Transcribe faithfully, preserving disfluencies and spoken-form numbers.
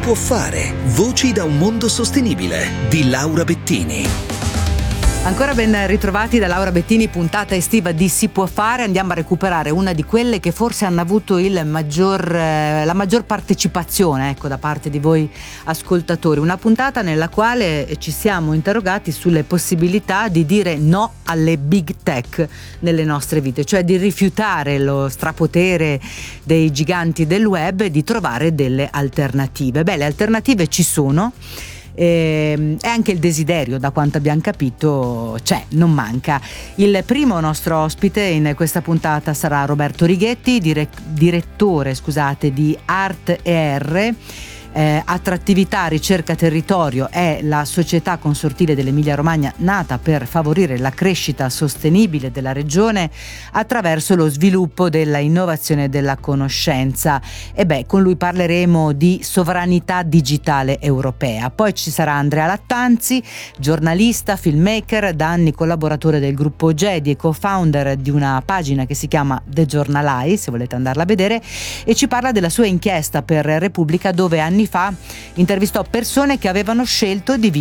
può fare. Voci da un mondo sostenibile di Laura Bettini. Ancora ben ritrovati da Laura Bettini, puntata estiva di Si può fare. Andiamo a recuperare una di quelle che forse hanno avuto il maggior, eh, la maggior partecipazione, ecco, da parte di voi ascoltatori. Una puntata nella quale ci siamo interrogati sulle possibilità di dire no alle big tech nelle nostre vite, cioè di rifiutare lo strapotere dei giganti del web e di trovare delle alternative. Beh, le alternative ci sono. E anche il desiderio, da quanto abbiamo capito, c'è, non manca. Il primo nostro ospite in questa puntata sarà Roberto Righetti, dire- direttore scusate, di Art E R. Eh, Attrattività Ricerca Territorio è la società consortile dell'Emilia Romagna nata per favorire la crescita sostenibile della regione attraverso lo sviluppo della innovazione e della conoscenza. E beh, con lui parleremo di sovranità digitale europea. Poi ci sarà Andrea Lattanzi, giornalista, filmmaker, da anni collaboratore del gruppo Gedi e co-founder di una pagina che si chiama The Journalai, se volete andarla a vedere, e ci parla della sua inchiesta per Repubblica, dove anni fa intervistò persone che avevano scelto di vivere